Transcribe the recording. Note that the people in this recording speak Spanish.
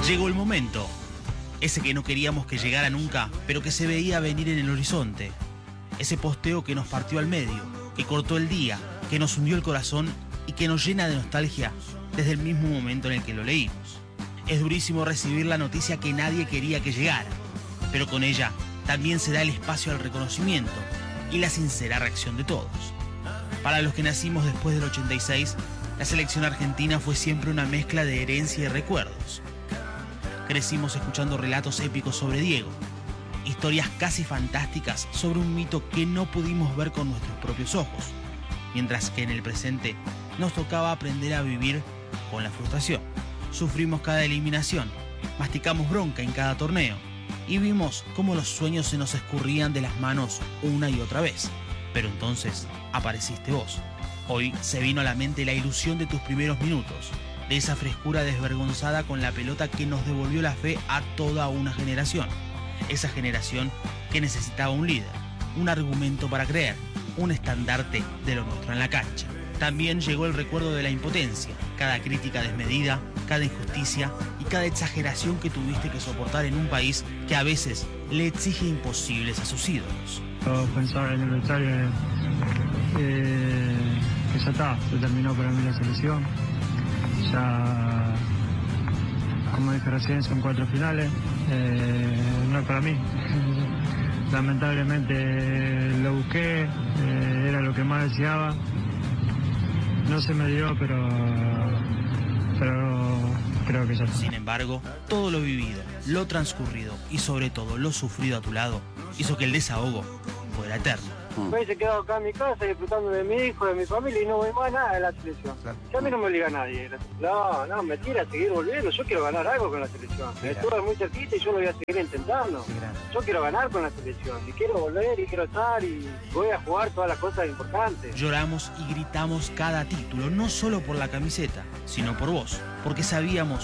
Llegó el momento, ese que no queríamos que llegara nunca, pero que se veía venir en el horizonte. Ese posteo que nos partió al medio, que cortó el día, que nos hundió el corazón y que nos llena de nostalgia desde el mismo momento en el que lo leímos. Es durísimo recibir la noticia que nadie quería que llegara, pero con ella también se da el espacio al reconocimiento y la sincera reacción de todos. Para los que nacimos después del 86, la selección argentina fue siempre una mezcla de herencia y recuerdos. Crecimos escuchando relatos épicos sobre Diego, historias casi fantásticas sobre un mito que no pudimos ver con nuestros propios ojos, mientras que en el presente nos tocaba aprender a vivir con la frustración. Sufrimos cada eliminación, masticamos bronca en cada torneo y vimos cómo los sueños se nos escurrían de las manos una y otra vez. Pero entonces apareciste vos. Hoy se vino a la mente la ilusión de tus primeros minutos, de esa frescura desvergonzada con la pelota que nos devolvió la fe a toda una generación. Esa generación que necesitaba un líder, un argumento para creer, un estandarte de lo nuestro en la cancha. También llegó el recuerdo de la impotencia, cada crítica desmedida, cada injusticia y cada exageración que tuviste que soportar en un país que a veces le exige imposibles a sus ídolos. Pensaba en el vestuario que ya está, se terminó para mí la selección. Ya, como dije recién, son 4 finales, no es para mí. Lamentablemente lo busqué, era lo que más deseaba. No se me dio, pero creo que ya está. Sin embargo, todo lo vivido, lo transcurrido y sobre todo lo sufrido a tu lado hizo que el desahogo fuera eterno. Me hubiese quedado acá en mi casa disfrutando de mi hijo, de mi familia y no voy más nada de la selección. Claro. Ya a mí no me obliga a nadie. No, me tira a seguir volviendo. Yo quiero ganar algo con la selección. Estuve muy cerquita y yo lo voy a seguir intentando. Yo quiero ganar con la selección y quiero volver y quiero estar y voy a jugar todas las cosas importantes. Lloramos y gritamos cada título, no solo por la camiseta, sino por vos, porque sabíamos